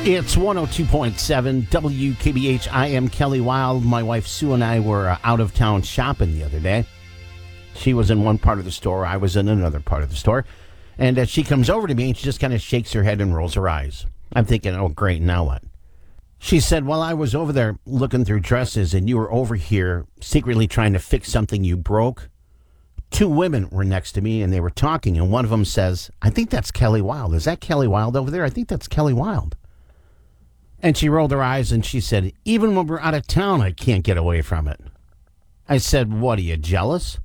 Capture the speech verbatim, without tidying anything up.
It's one oh two point seven W K B H. I am Kelly Wild. My wife Sue and I were uh, out of town shopping the other day. She was in one part of the store. I was in another part of the store. And uh, she comes over to me and she just kind of shakes her head and rolls her eyes. I'm thinking, oh, great, now what? She said, well, I was over there looking through dresses and you were over here secretly trying to fix something you broke. Two women were next to me and they were talking, and one of them says, I think that's Kelly Wild. Is that Kelly Wild over there? I think that's Kelly Wild. And she rolled her eyes and she said, even when we're out of town, I can't get away from it. I said, what, are you jealous?